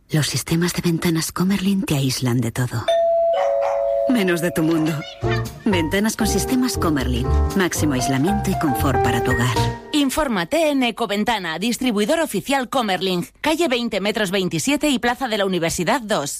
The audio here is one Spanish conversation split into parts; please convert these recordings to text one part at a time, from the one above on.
Los sistemas de ventanas Comerlin te aíslan de todo, menos de tu mundo. Ventanas con sistemas Comerlin. Máximo aislamiento y confort para tu hogar. Infórmate en Ecoventana, distribuidor oficial Comerlin. Calle 20 metros 27 y Plaza de la Universidad 2.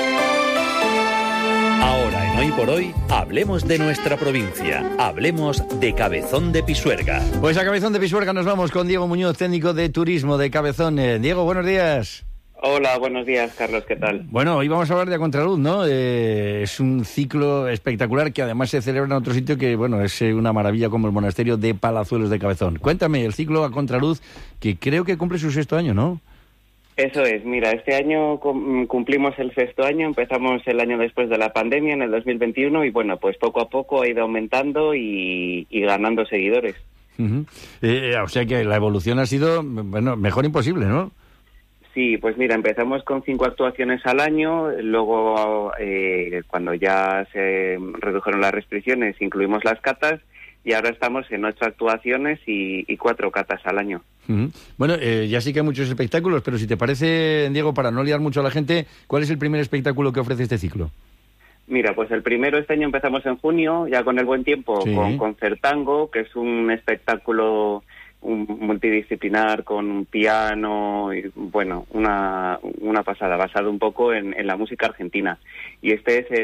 Ahora en Hoy por Hoy, hablemos de nuestra provincia. Hablemos de Cabezón de Pisuerga. Pues a Cabezón de Pisuerga nos vamos con Diego Muñoz, técnico de turismo de Cabezón. Diego, buenos días. Hola, buenos días, Carlos, ¿qué tal? Bueno, hoy vamos a hablar de A Contraluz, ¿no? Es un ciclo espectacular que además se celebra en otro sitio que, bueno, es una maravilla como el monasterio de Palazuelos de Cabezón. Cuéntame, el ciclo A Contraluz, que creo que cumple su 6º año, ¿no? Eso es, mira, este año cumplimos el 6º año, empezamos el año después de la pandemia, en el 2021, y bueno, pues poco a poco ha ido aumentando y ganando seguidores. Uh-huh. O sea que la evolución ha sido, bueno, mejor imposible, ¿no? Sí, pues mira, empezamos con 5 actuaciones al año, luego cuando ya se redujeron las restricciones incluimos las catas y ahora estamos en 8 actuaciones y 4 catas al año. Uh-huh. Bueno, ya sí que hay muchos espectáculos, pero si te parece, Diego, para no liar mucho a la gente, ¿cuál es el primer espectáculo que ofrece este ciclo? Mira, pues el primero este año empezamos en junio, ya con el buen tiempo, sí, con Concertango, que es un espectáculo multidisciplinar con piano y bueno, una pasada, basado un poco en la música argentina. Y este es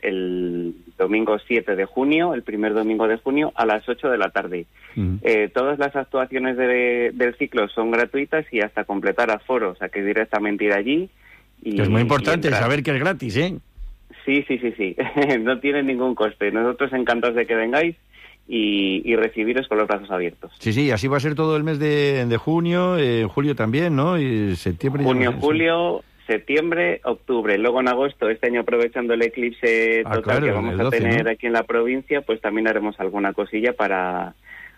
el domingo 7 de junio, el primer domingo de junio a las 8 de la tarde. Uh-huh. Todas las actuaciones del ciclo son gratuitas y hasta completar aforo, o sea que directamente ir allí. Y es muy importante saber que es gratis, ¿eh? Sí. No tiene ningún coste. Nosotros encantados de que vengáis y recibiros con los brazos abiertos. Sí, así va a ser todo el mes de junio, julio también, ¿no? Y septiembre. Junio, julio, septiembre, octubre. Luego en agosto, este año aprovechando el eclipse total, claro, que vamos 12, a tener, ¿no?, aquí en la provincia, pues también haremos alguna cosilla para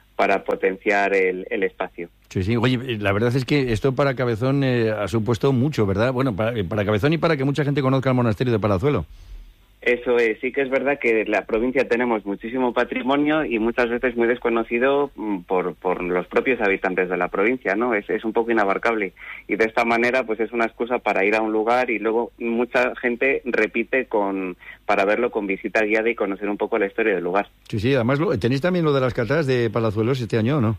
potenciar el espacio. Sí. Oye, la verdad es que esto para Cabezón ha supuesto mucho, ¿verdad? Bueno, para Cabezón y para que mucha gente conozca el monasterio de Palazuelo. Eso es, sí que es verdad que en la provincia tenemos muchísimo patrimonio y muchas veces muy desconocido por los propios habitantes de la provincia, ¿no? Es un poco inabarcable y de esta manera pues es una excusa para ir a un lugar y luego mucha gente repite para verlo con visita guiada y conocer un poco la historia del lugar. Sí, además tenéis también lo de las catas de Palazuelos este año, ¿no?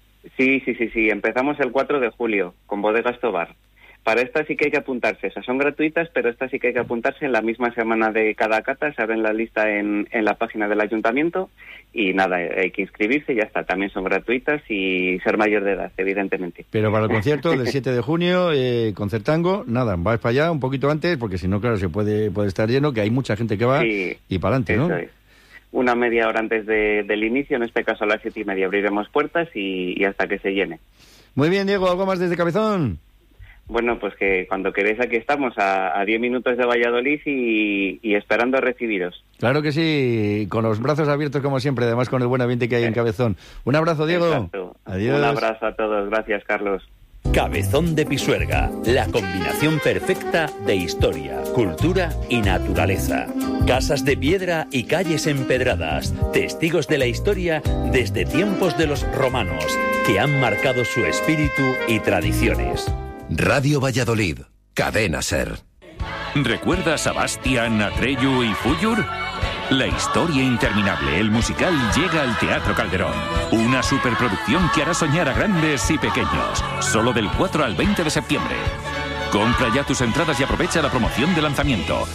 Sí, empezamos el 4 de julio con Bodegas Tobar. Para estas sí que hay que apuntarse, esas son gratuitas, pero estas sí que hay que apuntarse en la misma semana de cada cata, se abren la lista en la página del ayuntamiento y nada, hay que inscribirse y ya está, también son gratuitas y ser mayor de edad, evidentemente. Pero para el concierto del 7 de junio, Concertango, nada, vais para allá un poquito antes, porque si no, claro, se puede estar lleno, que hay mucha gente que va sí, y para adelante, ¿no? Eso es. Una media hora antes del inicio, en este caso a las 7:30 abriremos puertas y hasta que se llene. Muy bien, Diego, ¿algo más desde Cabezón? Bueno, pues que cuando queréis aquí estamos a 10 minutos de Valladolid y esperando a recibiros. Claro que sí, con los brazos abiertos como siempre, además con el buen ambiente que hay en Cabezón. Un abrazo, Diego. Exacto. Adiós. Un abrazo a todos, gracias, Carlos. Cabezón de Pisuerga, la combinación perfecta de historia, cultura y naturaleza. Casas de piedra y calles empedradas, testigos de la historia desde tiempos de los romanos, que han marcado su espíritu y tradiciones. Radio Valladolid, Cadena SER. ¿Recuerdas a Bastián, Atreyu y Fúllur? La historia interminable, el musical, llega al Teatro Calderón. Una superproducción que hará soñar a grandes y pequeños. Solo del 4 al 20 de septiembre. Compra ya tus entradas y aprovecha la promoción de lanzamiento.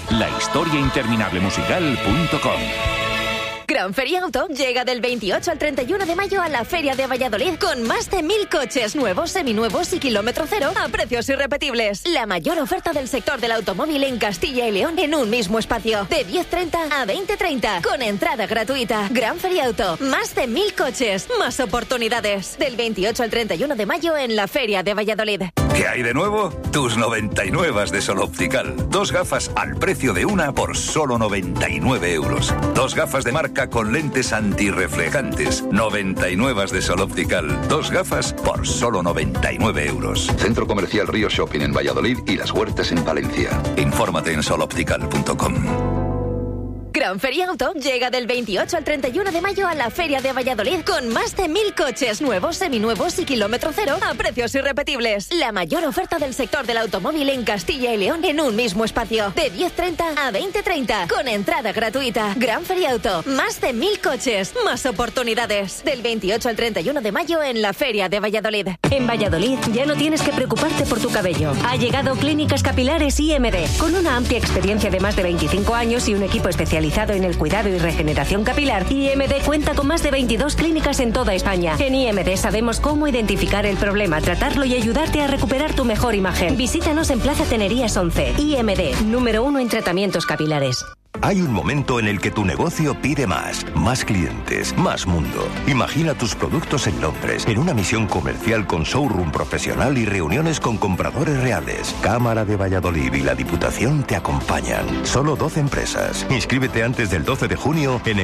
lahistoriainterminablemusical.com. Gran Feria Auto llega del 28 al 31 de mayo a la Feria de Valladolid con más de 1.000 coches nuevos, seminuevos y kilómetro cero a precios irrepetibles. La mayor oferta del sector del automóvil en Castilla y León en un mismo espacio. De 10:30 a 20:30 con entrada gratuita. Gran Feria Auto. Más de 1.000 coches. Más oportunidades. Del 28 al 31 de mayo en la Feria de Valladolid. ¿Qué hay de nuevo? Tus 99 de Sol Optical. 2 gafas al precio de una por solo 99 euros. 2 gafas de marca con lentes antirreflejantes. 99 de Sol Optical. 2 gafas por solo 99 euros. Centro Comercial Río Shopping en Valladolid y Las Huertas en Valencia. Infórmate en soloptical.com. Gran Feria Auto llega del 28 al 31 de mayo a la Feria de Valladolid con más de 1.000 coches nuevos, seminuevos y kilómetro cero a precios irrepetibles. La mayor oferta del sector del automóvil en Castilla y León en un mismo espacio. De 10:30 a 20:30 con entrada gratuita. Gran Feria Auto. Más de 1.000 coches. Más oportunidades. Del 28 al 31 de mayo en la Feria de Valladolid. En Valladolid ya no tienes que preocuparte por tu cabello. Ha llegado Clínicas Capilares IMD. Con una amplia experiencia de más de 25 años y un equipo especializado en el cuidado y regeneración capilar, IMD cuenta con más de 22 clínicas en toda España. En IMD sabemos cómo identificar el problema, tratarlo y ayudarte a recuperar tu mejor imagen. Visítanos en Plaza Tenerías 11. IMD, número 1 en tratamientos capilares. Hay un momento en el que tu negocio pide más clientes, más mundo. Imagina tus productos en Londres, en una misión comercial con showroom profesional y reuniones con compradores reales. Cámara de Valladolid y la Diputación te acompañan. Solo 12 empresas. Inscríbete antes del 12 de junio en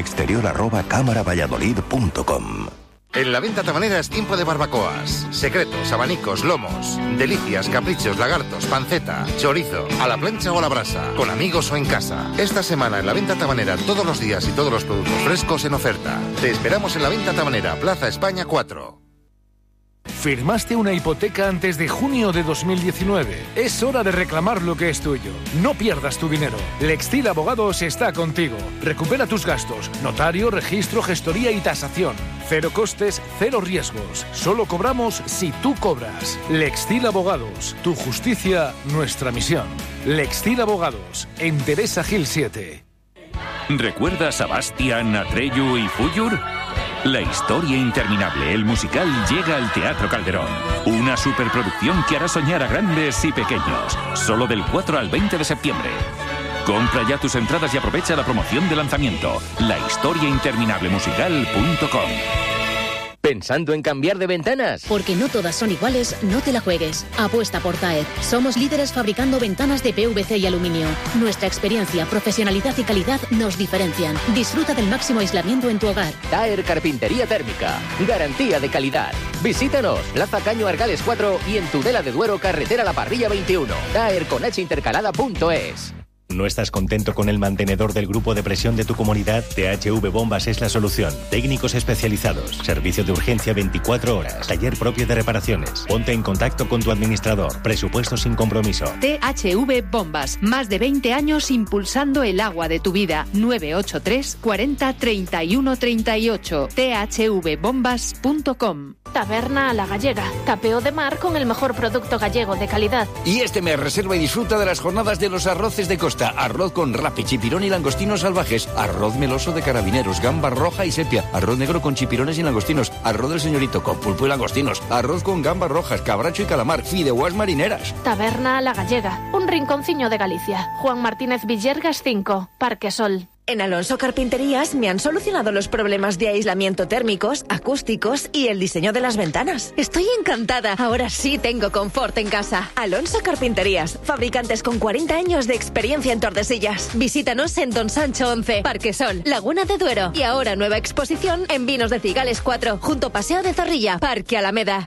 exterior@camaravalladolid.com. En la venta tabanera es tiempo de barbacoas, secretos, abanicos, lomos, delicias, caprichos, lagartos, panceta, chorizo, a la plancha o a la brasa, con amigos o en casa. Esta semana en la venta tabanera todos los días y todos los productos frescos en oferta. Te esperamos en la venta tabanera, Plaza España 4. ¿Firmaste una hipoteca antes de junio de 2019? Es hora de reclamar lo que es tuyo. No pierdas tu dinero. Lextil Abogados está contigo. Recupera tus gastos. Notario, registro, gestoría y tasación. Cero costes, cero riesgos. Solo cobramos si tú cobras. Lextil Abogados. Tu justicia, nuestra misión. Lextil Abogados. En Teresa Gil 7. ¿Recuerdas a Bastián, Atreyu y Fúllur? La historia interminable, el musical, llega al Teatro Calderón. Una superproducción que hará soñar a grandes y pequeños. Solo del 4 al 20 de septiembre. Compra ya tus entradas y aprovecha la promoción de lanzamiento. lahistoriainterminablemusical.com. ¿Pensando en cambiar de ventanas? Porque no todas son iguales, no te la juegues. Apuesta por Taer. Somos líderes fabricando ventanas de PVC y aluminio. Nuestra experiencia, profesionalidad y calidad nos diferencian. Disfruta del máximo aislamiento en tu hogar. Taer Carpintería Térmica. Garantía de calidad. Visítanos, Plaza Caño Argales 4 y en Tudela de Duero, carretera La Parrilla 21. taerconhintercalada.es. ¿No estás contento con el mantenedor del grupo de presión de tu comunidad? THV Bombas es la solución. Técnicos especializados, servicio de urgencia 24 horas, taller propio de reparaciones. Ponte en contacto con tu administrador. Presupuesto sin compromiso. THV Bombas. Más de 20 años impulsando el agua de tu vida. 983 40 31 38. thvbombas.com. Taberna a la Gallega. Tapeo de mar con el mejor producto gallego de calidad. Y este mes reserva y disfruta de las jornadas de los arroces de costa. Arroz con rape, chipirón y langostinos salvajes. Arroz meloso de carabineros, gamba roja y sepia. Arroz negro con chipirones y langostinos. Arroz del señorito con pulpo y langostinos. Arroz con gambas rojas, cabracho y calamar. Fideuás marineras. Taberna a la Gallega. Un rinconcillo de Galicia. Juan Martínez Villergas 5. Parque Sol. En Alonso Carpinterías me han solucionado los problemas de aislamiento térmicos, acústicos y el diseño de las ventanas. Estoy encantada. Ahora sí tengo confort en casa. Alonso Carpinterías, fabricantes con 40 años de experiencia en Tordesillas. Visítanos en Don Sancho 11, Parque Sol, Laguna de Duero. Y ahora nueva exposición en Vinos de Cigales 4, junto Paseo de Zorrilla, Parque Alameda.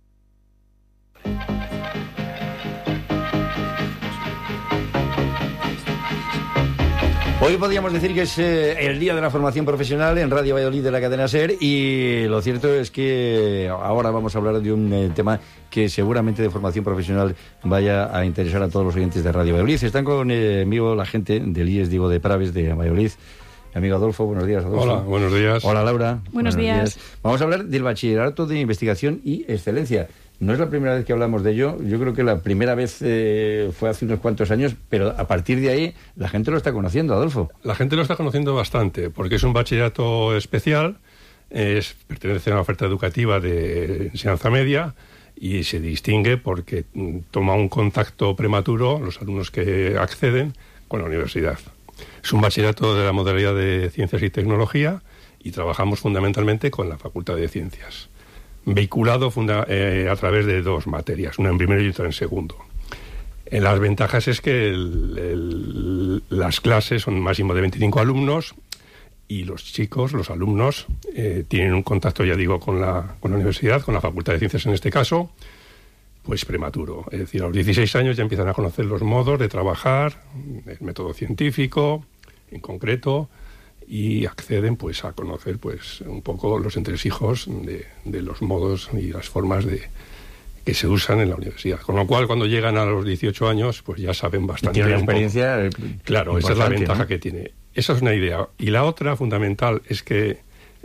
Hoy podríamos decir que es el día de la formación profesional en Radio Valladolid de la cadena SER, y lo cierto es que ahora vamos a hablar de un tema que seguramente de formación profesional vaya a interesar a todos los oyentes de Radio Valladolid. Están conmigo la gente del IES Diego de Praves de Valladolid. Mi amigo Adolfo, buenos días, Adolfo. Hola, buenos días. Hola, Laura. Buenos días. Vamos a hablar del Bachillerato de Investigación y Excelencia. No es la primera vez que hablamos de ello. Yo creo que la primera vez fue hace unos cuantos años, pero a partir de ahí la gente lo está conociendo, Adolfo. La gente lo está conociendo bastante, porque es un bachillerato especial, pertenece a una oferta educativa de enseñanza media y se distingue porque toma un contacto prematuro los alumnos que acceden con la universidad. Es un bachillerato de la modalidad de Ciencias y Tecnología y trabajamos fundamentalmente con la Facultad de Ciencias, vehiculado a través de dos materias, una en primero y otra en segundo. Las ventajas es que las clases son un máximo de 25 alumnos y los alumnos, tienen un contacto, ya digo, con la universidad, con la Facultad de Ciencias en este caso, pues prematuro. Es decir, a los 16 años ya empiezan a conocer los modos de trabajar, el método científico, en concreto, y acceden pues a conocer pues un poco los entresijos de los modos y las formas que se usan en la universidad. Con lo cual, cuando llegan a los 18 años, pues ya saben bastante. Tiene una experiencia. Claro, esa es la ventaja, ¿no?, que tiene. Esa es una idea. Y la otra fundamental es que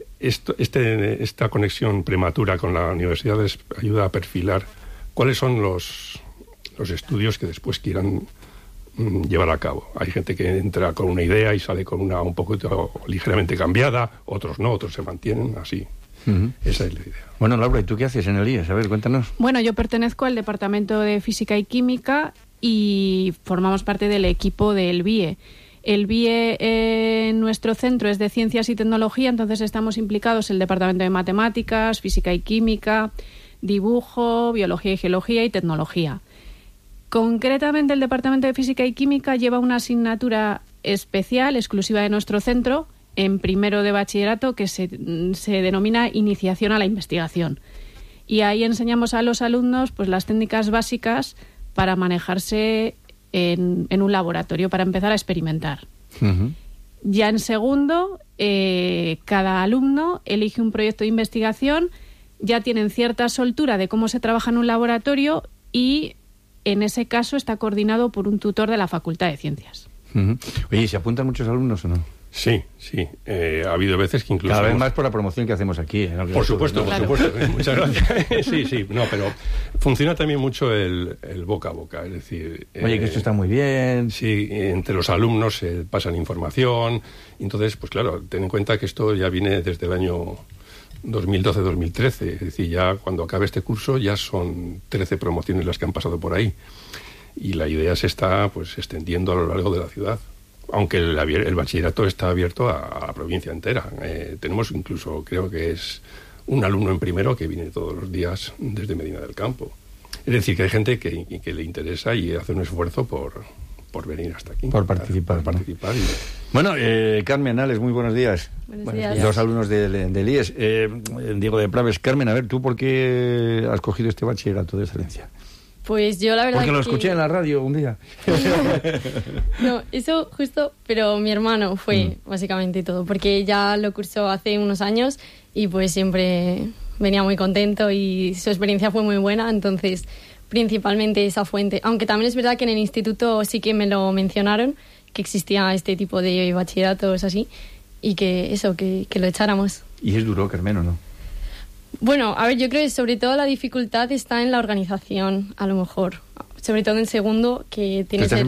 esta conexión prematura con la universidad les ayuda a perfilar cuáles son los estudios que después quieran llevar a cabo. Hay gente que entra con una idea y sale con una un poquito ligeramente cambiada, otros no, otros se mantienen así. Esa es la idea. Bueno, Laura, ¿y tú qué haces en el IES? A ver, cuéntanos. Bueno, yo pertenezco al Departamento de Física y Química y formamos parte del equipo del BIE. El BIE en nuestro centro es de Ciencias y Tecnología, entonces estamos implicados el Departamento de Matemáticas, Física y Química, Dibujo, Biología y Geología y Tecnología. Concretamente, el Departamento de Física y Química lleva una asignatura especial, exclusiva de nuestro centro, en primero de bachillerato, que se denomina Iniciación a la Investigación. Y ahí enseñamos a los alumnos pues las técnicas básicas para manejarse en un laboratorio, para empezar a experimentar. Ya en segundo, cada alumno elige un proyecto de investigación, ya tienen cierta soltura de cómo se trabaja en un laboratorio y en ese caso está coordinado por un tutor de la Facultad de Ciencias. Oye, ¿se apuntan muchos alumnos o no? Sí. Ha habido veces que incluso... Cada vez más por la promoción que hacemos aquí. Por supuesto, por supuesto. Muchas gracias. Sí. No, pero funciona también mucho el boca a boca. Es decir... Oye, que esto está muy bien. Sí, entre los alumnos se pasan información. Entonces, pues claro, ten en cuenta que esto ya viene desde el año 2012-2013. Es decir, ya cuando acabe este curso ya son 13 promociones las que han pasado por ahí. Y la idea se está pues extendiendo a lo largo de la ciudad. Aunque el bachillerato está abierto a la provincia entera. Tenemos incluso, creo que es un alumno en primero que viene todos los días desde Medina del Campo. Es decir, que hay gente que le interesa y hace un esfuerzo por venir hasta aquí. Por participar. Bueno, Carmen, Alex, muy buenos días. Buenos días. Dos alumnos del IES. Diego de Praves. Carmen, a ver, ¿tú por qué has cogido este bachillerato de excelencia? Pues yo la verdad porque lo escuché en la radio un día. No, eso justo, pero mi hermano fue básicamente todo, porque ya lo cursó hace unos años y pues siempre venía muy contento y su experiencia fue muy buena, entonces principalmente esa fuente. Aunque también es verdad que en el instituto sí que me lo mencionaron, que existía este tipo de bachilleratos así y que eso, que lo echáramos. ¿Y es duro, Carmen, o no? Bueno, a ver, yo creo que sobre todo la dificultad está en la organización, a lo mejor. Sobre todo en segundo, que tienes